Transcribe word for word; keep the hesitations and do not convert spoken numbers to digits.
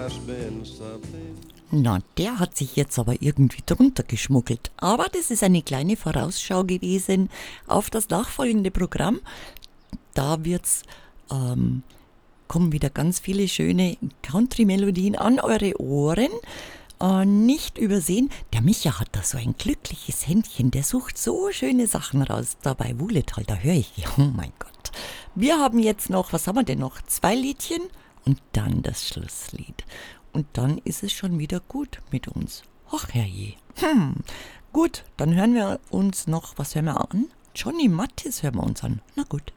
must been something. Na, der hat sich jetzt aber irgendwie drunter geschmuggelt. Aber das ist eine kleine Vorausschau gewesen auf das nachfolgende Programm. Da wird's, ähm, kommen wieder ganz viele schöne Country-Melodien an eure Ohren. Äh, nicht übersehen, der Micha hat da so ein glückliches Händchen, der sucht so schöne Sachen raus. Da bei Wuhletal, da höre ich, oh mein Gott. Wir haben jetzt noch, was haben wir denn noch? Zwei Liedchen und dann das Schlusslied. Und dann ist es schon wieder gut mit uns. Ach herrje. Hm. Gut, dann hören wir uns noch, was hören wir an? Johnny Mathis hören wir uns an. Na gut.